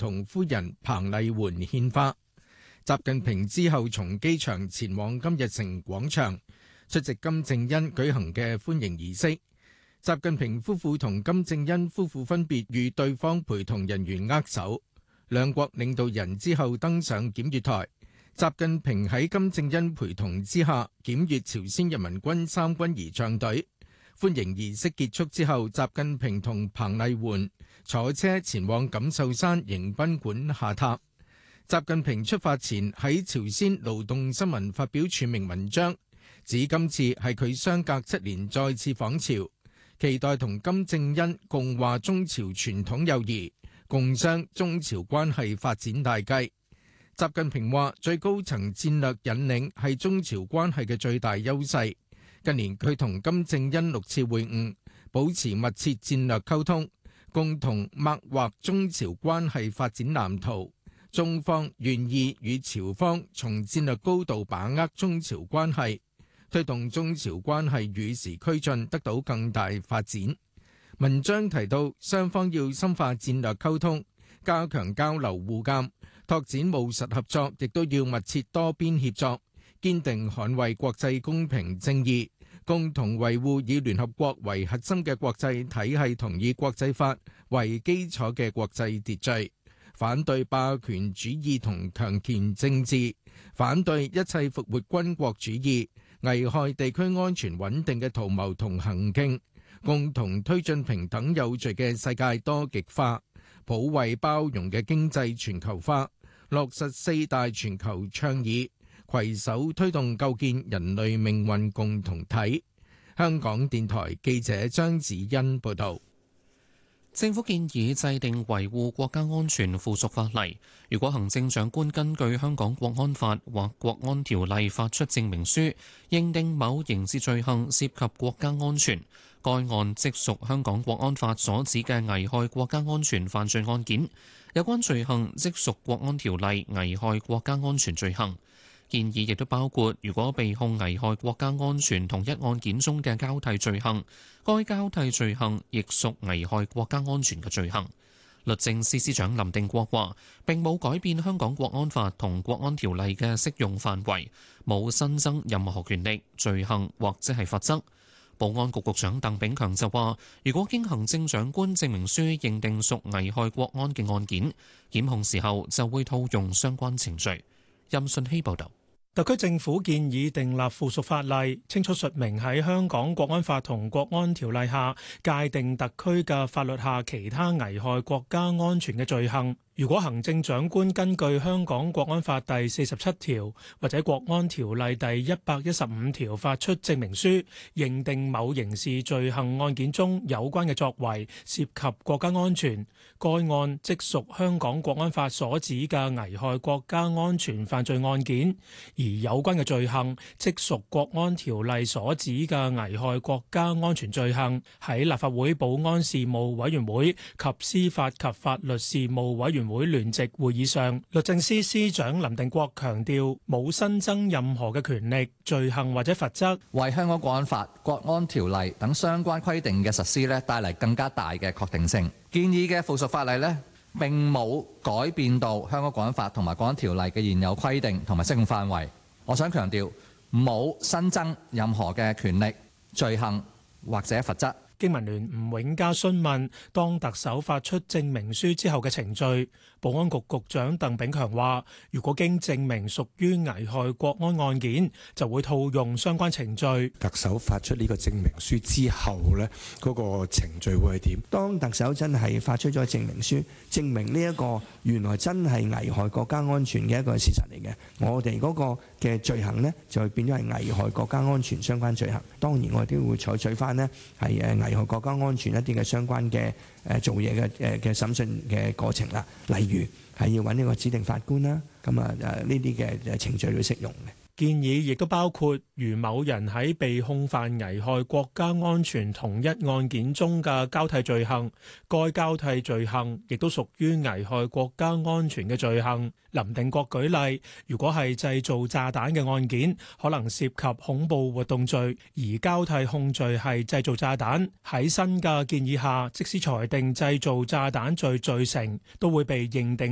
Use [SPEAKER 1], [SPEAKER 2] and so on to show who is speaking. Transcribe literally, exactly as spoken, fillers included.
[SPEAKER 1] 同夫人彭麗媛獻花。習近平之後從機場前往金日成廣場出席金正恩舉行嘅歡迎儀式。習近平夫婦同金正恩夫婦分別與對方陪同人員握手，兩國領導人之後登上檢閱台。習近平喺金正恩陪同之下檢閱朝鮮人民軍三軍儀仗隊。歡迎儀式結束之後，習近平同彭麗媛坐車前往錦繡山迎賓館下榻。習近平出發前喺朝鮮勞動新聞發表署名文章，指今次係佢相隔七年再次訪朝，期待同金正恩共話中朝傳統友誼，共商中朝關係發展大計。習近平話，最高層戰略引領係中朝關係嘅最大優勢。近年佢同金正恩六次會晤，保持密切戰略溝通，共同擘劃中朝關係發展藍圖。中方願意與朝方從戰略高度把握中朝關係，推動中朝關係與時俱進，得到更大發展。文章提到，雙方要深化戰略溝通，加強交流互鑑，拓展務實合作，亦都要密切多邊協作，堅定捍衛國際公平正義，共同維護以聯合國為核心嘅國際體系同以國際法為基礎嘅國際秩序。反對霸權主義同強權政治，反對一切復活軍國主義、危害地區安全穩定嘅圖謀同行徑，共同推進平等有序嘅世界多極化、普惠包容嘅經濟全球化，落實四大全球倡議，攜手推動構建人類命運共同體。香港電台記者張子欣報導。
[SPEAKER 2] 政府建議制定維護國家安全附屬法例，如果行政長官根據香港國安法或國安條例發出證明書，認定某刑事罪行涉及國家安全，該案即屬香港國安法所指嘅危害國家安全犯罪案件，有關罪行即屬國安條例危害國家安全罪行。建議亦都包括，如果被控危害國家安全同一案件中嘅交替罪行，該交替罪行亦屬危害國家安全嘅罪行。律政司司長林定國話，並冇改變香港國安法同國安條例嘅適用範圍，冇新增任何權力、罪行或者係罰則。保安局局長鄧炳強就話，如果經行政長官證明書認定屬危害國安嘅案件，檢控時候就會套用相關程序。任信希報導。
[SPEAKER 3] 特區政府建議訂立附屬法例，清楚述明喺香港國安法同國安條例下界定特區嘅法律下其他危害國家安全嘅罪行。如果行政長官根據香港國安法第四十七條或者國安條例第一百一十五條發出證明書，認定某刑事罪行案件中有關嘅作為涉及國家安全，該案即屬香港國安法所指嘅危害國家安全犯罪案件，而有關嘅罪行即屬國安條例所指嘅危害國家安全罪行。喺立法會保安事務委員會及司法及法律事務委員會聯席會議上，律政司司長林定國強調，冇新增任何嘅權力、罪行或者罰則，
[SPEAKER 4] 為香港國安法、國安條例等相關規定嘅實施咧帶嚟更加大嘅確定性。建議嘅附屬法例咧並冇改變到香港國安法同埋國安條例嘅現有規定同埋適用範圍。我想強調，冇新增任何嘅權力、罪行或者罰則。
[SPEAKER 3] 經民聯吳永嘉詢問，當特首發出證明書之後嘅程序，保安局局長鄧炳強話，如果經證明屬於危害國安案件，就會套用相關程序。
[SPEAKER 5] 特首發出呢個證明書之後呢，嗰個程序會係點？
[SPEAKER 6] 當特首真係發出咗證明書，證明呢一個原來真係危害國家安全嘅一個事實嚟嘅，我哋嗰個嘅罪行呢，就變咗係危害國家安全相關罪行。當然我哋都會採取翻呢係誒危害國家安全一啲嘅相關嘅誒做嘢嘅誒嘅審訊嘅過程啦，例如係要揾呢個指定法官啦，咁啊誒呢啲嘅程序都適用嘅。
[SPEAKER 3] 建議亦都包括，如某人喺被控犯危害國家安全同一案件中嘅交替罪行，該交替罪行亦都屬於危害國家安全嘅罪行。林定國舉例，如果係製造炸彈嘅案件，可能涉及恐怖活動罪，而交替控罪係製造炸彈。喺新嘅建議下，即使裁定製造炸彈罪罪成，都會被認定